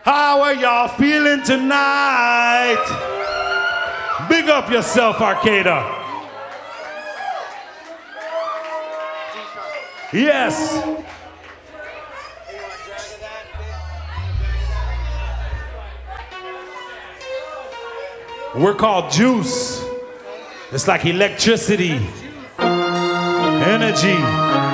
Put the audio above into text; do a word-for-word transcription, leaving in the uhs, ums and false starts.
How are y'all feeling tonight? Big up yourself, Arcada. Yes. We're called juice. It's like electricity, energy.